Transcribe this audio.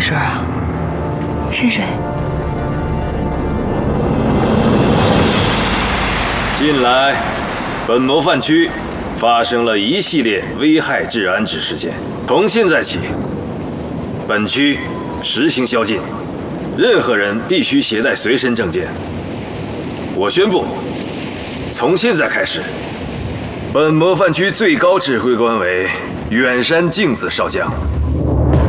事啊？ 深水， 近来，本模范区发生了一系列危害治安之事件。从现在起，本区实行宵禁，任何人必须携带随身证件。我宣布，从现在开始，本模范区最高指挥官为远山镜子少将。